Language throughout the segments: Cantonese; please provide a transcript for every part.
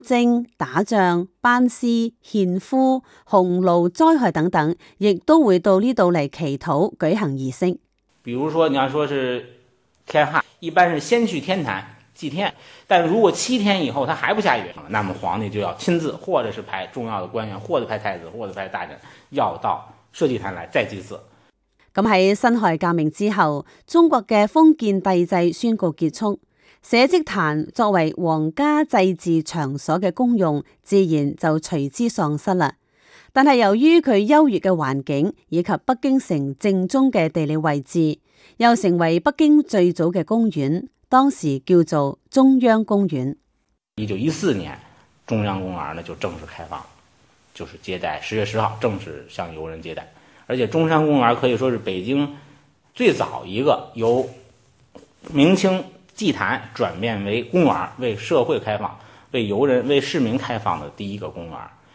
征、打仗、班師、獻俘、洪澇災害等等，亦都會到呢度嚟祈禱舉行儀式。 比如說你要說是天旱，一般是先去天壇祭天，但如果7天以後它還不下雨，那麼皇帝就要親自，或者是派重要的官員，或者派太子，或者派大臣，要到社稷壇來再祭祀。 咁喺辛亥革命之後，中國嘅封建帝制宣告結束，社稷壇作為皇家祭祀場所嘅功用，自然就隨之喪失啦。但係由於佢優越嘅環境以及北京城正中嘅地理位置，又成為北京最早嘅公園，當時叫做中央公園。 1914年，中央公園呢就正式開放，就是接待10月10號正式向遊人接待。而且中山公園可以說是北京最早一個由明清祭壇轉變為公園，為社會開放、為遊人、為市民開放的第一個公園。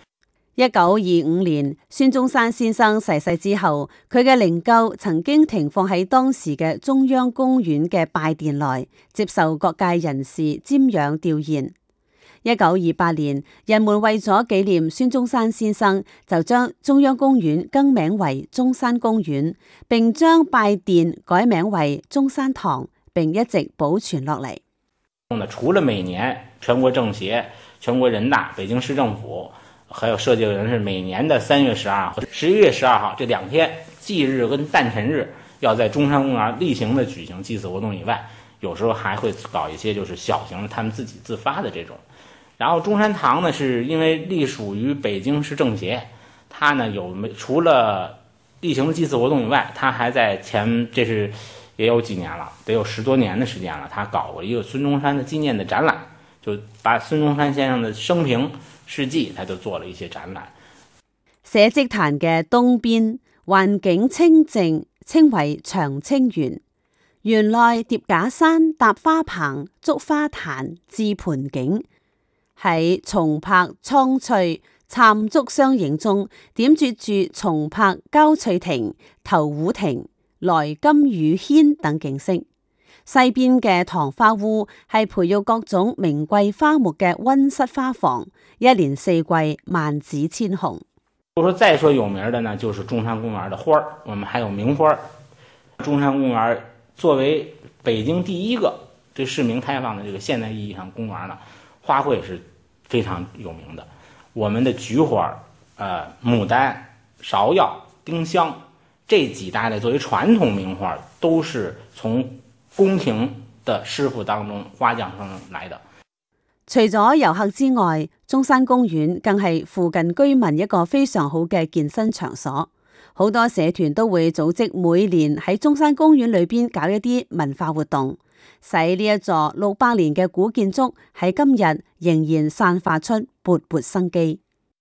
1925年，孫中山先生逝世之後，佢嘅靈柩曾經停放喺當時嘅中央公園嘅拜殿內，接受各界人士瞻仰弔唁。1928年，人們為咗紀念孫中山先生，就將中央公園更名為中山公園，並將拜殿改名為中山堂，並一直保存落嚟。 除了每年全國政協、全國人大、北京市政府還有社界人士每年的3月12號和11月12號這2天祭日跟誕辰日，要在中山公園例行的舉行祭祀活動以外，有時候還會搞一些就是小型的他們自己自發的這種。然後中山堂呢，是因為隸屬於北京市政協，它呢除了例行的祭祀活動以外，它還在這是也有幾年了，得有10多年的時間了，它搞過一個孫中山的紀念的展覽，就把孫中山先生的生平事蹟，它就做了一些展覽。 社稷壇嘅東邊環境清靜，稱為長青園，園內疊架山、搭花棚、築花壇、置盆景，喺松柏蒼翠、杉竹相映中，點綴住松柏交翠亭、投壺亭、來金雨軒等景色。西邊嘅棠花塢係培育各種名貴花木嘅溫室花房，一年四季萬紫千紅。 再說有名的呢，就是中山公園的花兒，我們還有名花。中山公園作為北京第一個對市民開放的這個現代意義上公園呢，花卉是非常有名的。我們的菊花、牡丹、芍藥、丁香這幾大類作為傳統名花，都是從宮廷的師傅當中花匠上來的。 除咗遊客之外，中山公園更係附近居民一個非常好嘅健身場所。好多社團都會組織每年喺中山公園裏邊搞一啲文化活動，使呢一座600年嘅古建築喺今日仍然散發出勃勃生機。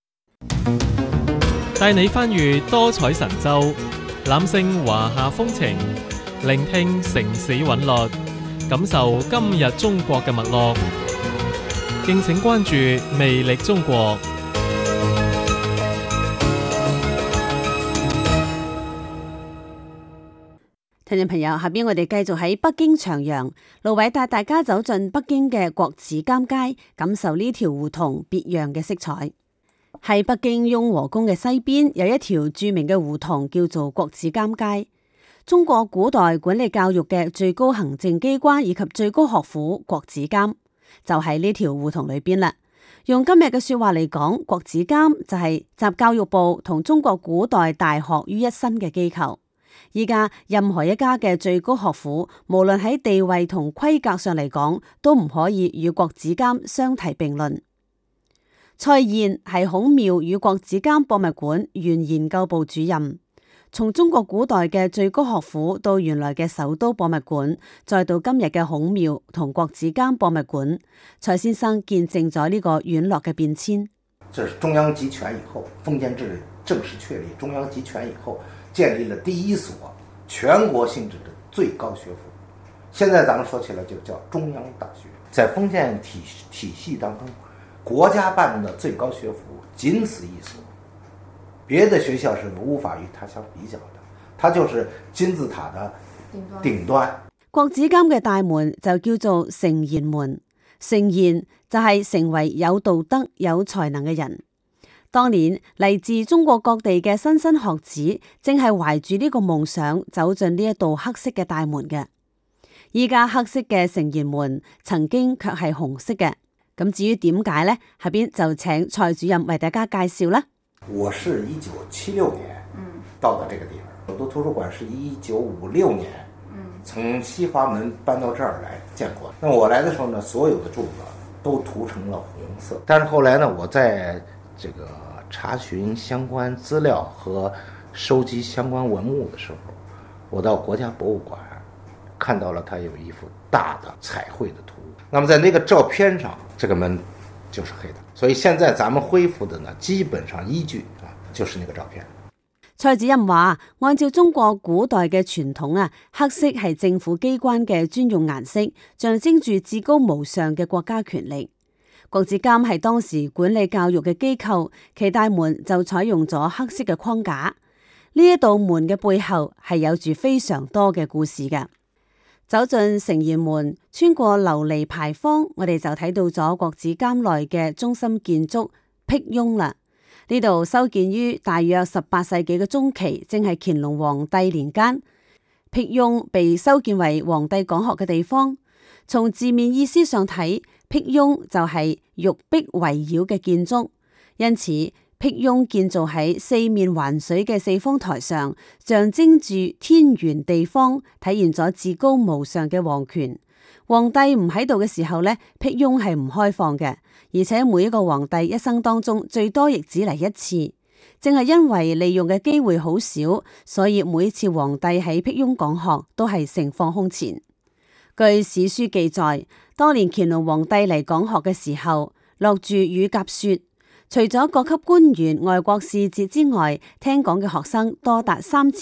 帶你翻閱多彩神州，覽勝華夏風情，聆聽城市韻律，感受今日中國嘅脈絡。敬請關注魅力中國。 聽眾朋友，下邊我哋繼續喺北京徜徉，盧偉帶大家走進北京嘅國子監街，感受呢條胡同別樣嘅色彩。喺北京雍和宮嘅西邊有一條著名嘅胡同，叫做國子監街。中國古代管理教育嘅最高行政機關以及最高學府國子監就喺呢條胡同裏邊啦。用今日嘅說話嚟講，國子監就係集教育部同中國古代大學於一身嘅機構。依家任何一家嘅最高學府，無論喺地位同規格上嚟講，都唔可以與國子監相提並論。蔡彥係孔廟與國子監博物館原研究部主任。從中國古代嘅最高學府到原來嘅首都博物館，再到今日嘅孔廟同國子監博物館，蔡先生見證咗呢個院落嘅變遷。 這是中央集權以後，封建制正式確立，中央集權以後建立了第一所全國性質的最高學府。現在咱們說起來就叫中央大學。在封建體系當中，國家辦的最高學府僅此一所。別的學校是無法與它相比較的，它就是金字塔的頂端。 國子監嘅大門就叫做承賢門， 誠然就係成為有道德、有才能嘅人。當年嚟自中國各地嘅莘莘學子，正係懷住呢個夢想走進呢一道黑色嘅大門嘅。依家黑色嘅誠然門，曾經卻係紅色嘅。咁至於點解呢？下邊就請蔡主任為大家介紹啦。 我是1976年到的這個地方，首都圖書館是1956年從西華門搬到這兒來建國。那我來的時候呢，所有的柱子都塗成了紅色。但是後來呢，我在這個查詢相關資料和收集相關文物的時候，我到國家博物館看到了它有一幅大的彩繪的圖。那麼在那個照片上，這個門就是黑的。所以現在咱們恢復的呢，基本上依據就是那個照片。 蔡主任話，按照中國古代嘅傳統黑色係政府機關嘅專用顏色，象徵住至高無上嘅國家權力。國子監係當時管理教育嘅機構，其大門就採用咗黑色嘅框架。呢一道門嘅背後係有住非常多嘅故事嘅。走進誠然門，穿過琉璃牌坊，我哋就睇到咗國子監內嘅中心建築辟雍啦。呢度修建於大約18世紀嘅中期，正係乾隆皇帝年間。辟雍被修建為皇帝講學嘅地方。從字面意思上睇，辟雍就係玉璧圍繞嘅建築，因此辟雍建造喺四面環水嘅四方台上，象徵住天圓地方，體現咗至高無上嘅皇權。皇帝唔喺度嘅時候呢，辟雍係唔開放嘅，而且每一個皇帝一生當中最多亦只嚟一次。正係因為利用嘅機會好少，所以每次皇帝喺辟雍講學都係盛況空前。據史書記載，當年乾隆皇帝嚟講學嘅時候，落住雨夾雪。除咗各級官員、外國使節之外，聽講嘅學生多達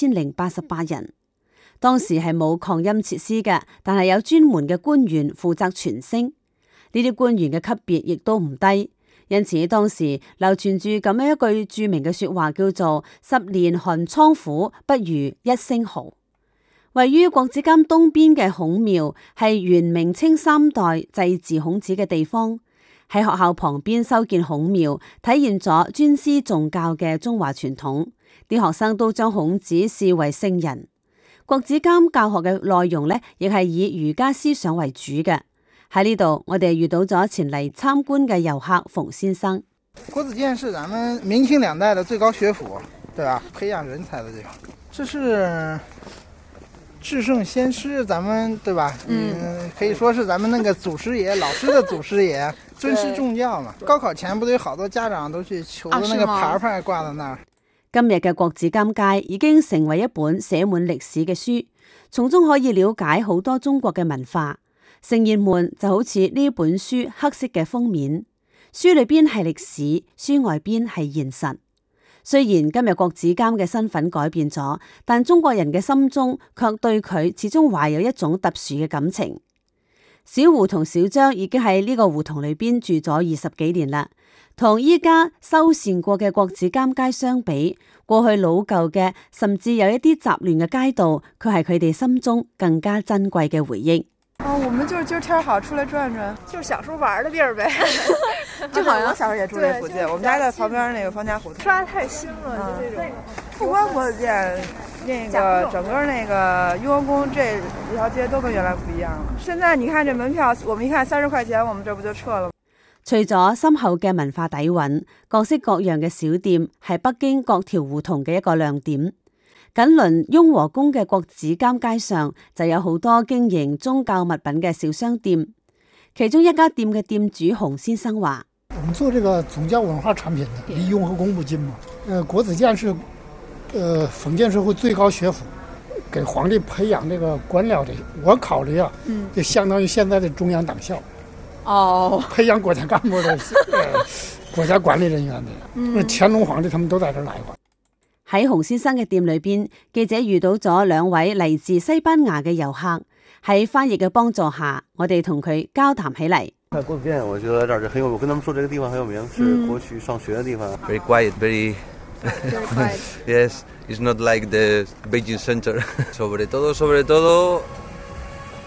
3088人。當時係冇擴音設施嘅，但係有專門嘅官員負責傳聲。呢啲官員嘅級別亦都唔低，因此當時流傳住咁樣一句著名嘅說話，叫做10年寒倉苦，不如一聲號。位於國子監東邊嘅孔廟係元明清3代祭祀孔子嘅地方。喺學校旁邊修建孔廟，體現咗尊師重教嘅中華傳統。啲學生都將孔子視為聖人。國子監教學嘅內容呢，亦係以儒家思想為主嘅。喺呢度，我哋遇到咗前嚟參觀嘅遊客馮先生。 國子監是咱們明清2代的最高學府，對吧？培養人才的地方，這是至聖先師，咱們對吧？可以說是咱們那個祖師爺，老師的祖師爺，尊師重教嘛。高考前不都有好多家長都去求的那個牌牌掛在那兒。 今日嘅國子監街已經成為一本寫滿歷史嘅書，從中可以了解好多中國嘅文化。誠然門就好似呢本書黑色嘅封面，書裏邊係歷史，書外邊係現實。雖然今日國子監嘅身份改變咗，但中國人嘅心中卻對佢始終懷有一種特殊嘅感情。小胡同小張已經喺呢個胡同裏邊住咗20幾年啦，同依家修繕過嘅國子監街相比，過去老舊嘅甚至有一啲雜亂嘅街道，佢係佢哋心中更加珍貴嘅回憶。 我們就是今兒天好出來轉轉，就是小時候玩的地兒唄。就好像我小時候也住這附近，我們家在旁邊那個方家胡同。刷得太新了，就這種。不光國子監，那個整個那個雍和宮這一條街都跟原來不一樣了。現在你看這門票，我們一看30塊錢，我們這不就撤了嗎？ 除咗深厚嘅文化底蘊，各式各樣嘅小店係北京各條胡同嘅一個亮點。緊鄰雍和宮嘅國子監街上就有好多經營宗教物品嘅小商店，其中一家店嘅店主洪先生話： 我們做這個宗教文化產品的，離雍和宮不近嘛。國子監是封建社會最高學府，給皇帝培養這個官僚的。我考慮就相當於現在的中央黨校。培養國家幹部的國家管理人員的。乾隆皇帝他們都在這兒來過。 喺洪先生嘅店裏邊，記者遇到咗2位嚟自西班牙嘅遊客，喺翻譯嘅幫助下，我哋同佢交談起嚟。 國子監，我覺得這兒就很有，我跟他們說這個地方很有名，是過去上學的地方。Very quiet, very quiet. Yes, it's not like the Beijing center. sobre todo,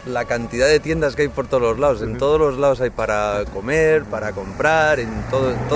la cantidad de tiendas que hay por todos los lados. En todos los lados hay para comer, para comprar, en todo